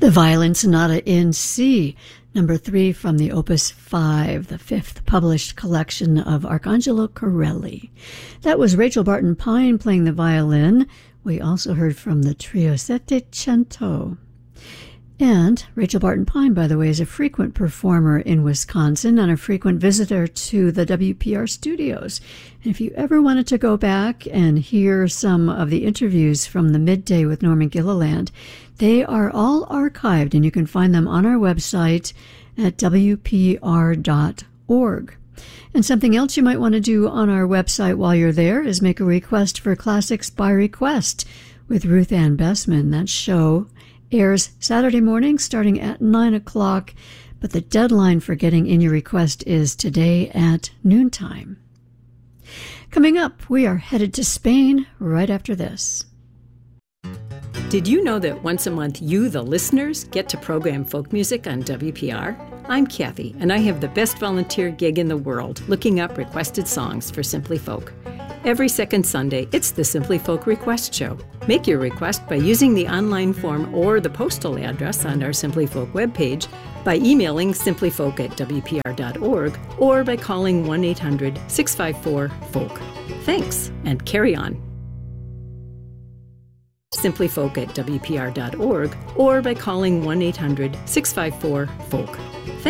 The Violin Sonata in C, number 3 from the Opus 5, the 5th published collection of Arcangelo Corelli. That was Rachel Barton Pine playing the violin. We also heard from the Trio Settecento. And Rachel Barton Pine, by the way, is a frequent performer in Wisconsin and a frequent visitor to the WPR studios. And if you ever wanted to go back and hear some of the interviews from the midday with Norman Gilliland, they are all archived, and you can find them on our website at WPR.org. And something else you might want to do on our website while you're there is make a request for Classics by Request with Ruth Ann Bessman. That show airs Saturday morning starting at 9 o'clock, but the deadline for getting in your request is today at noontime. Coming up, we are headed to Spain right after this. Did you know that once a month you, the listeners, get to program folk music on WPR? I'm Kathy, and I have the best volunteer gig in the world, looking up requested songs for Simply Folk. Every second Sunday, it's the Simply Folk Request Show. Make your request by using the online form or the postal address on our Simply Folk webpage, by emailing simplyfolk@wpr.org, or by calling 1-800-654-FOLK. Thanks, and carry on. simplyfolk@wpr.org, or by calling 1-800-654-FOLK.